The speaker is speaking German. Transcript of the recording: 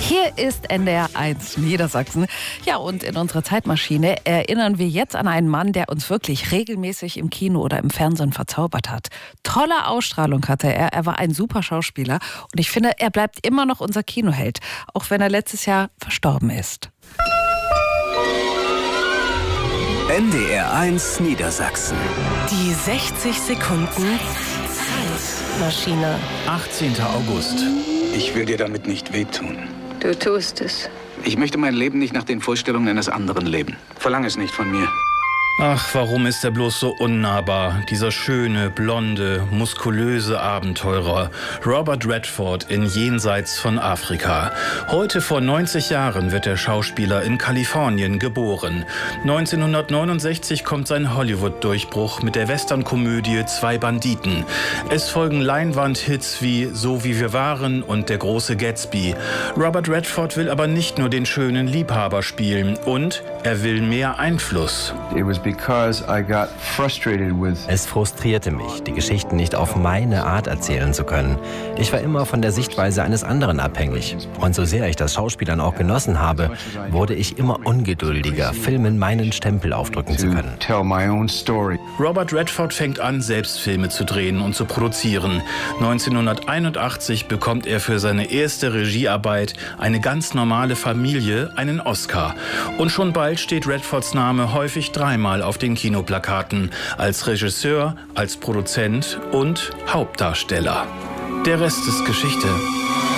Hier ist NDR1 Niedersachsen. Ja, und in unserer Zeitmaschine erinnern wir jetzt an einen Mann, der uns wirklich regelmäßig im Kino oder im Fernsehen verzaubert hat. Tolle Ausstrahlung hatte er. Er war ein super Schauspieler. Und ich finde, er bleibt immer noch unser Kinoheld, auch wenn er letztes Jahr verstorben ist. NDR1 Niedersachsen. Die 60 Sekunden Zeitmaschine. 18. August. Ich will dir damit nicht wehtun. Du tust es. Ich möchte mein Leben nicht nach den Vorstellungen eines anderen leben. Verlange es nicht von mir. Ach, warum ist er bloß so unnahbar? Dieser schöne, blonde, muskulöse Abenteurer. Robert Redford in Jenseits von Afrika. Heute vor 90 Jahren wird der Schauspieler in Kalifornien geboren. 1969 kommt sein Hollywood-Durchbruch mit der Westernkomödie Zwei Banditen. Es folgen Leinwand-Hits wie So wie wir waren und Der große Gatsby. Robert Redford will aber nicht nur den schönen Liebhaber spielen und er will mehr Einfluss. Es frustrierte mich, die Geschichten nicht auf meine Art erzählen zu können. Ich war immer von der Sichtweise eines anderen abhängig. Und so sehr ich das Schauspielern auch genossen habe, wurde ich immer ungeduldiger, Filmen meinen Stempel aufdrücken zu können. Robert Redford fängt an, selbst Filme zu drehen und zu produzieren. 1981 bekommt er für seine erste Regiearbeit Eine ganz normale Familie einen Oscar. Und schon bald steht Redfords Name häufig dreimal auf den Kinoplakaten, als Regisseur, als Produzent und Hauptdarsteller. Der Rest ist Geschichte.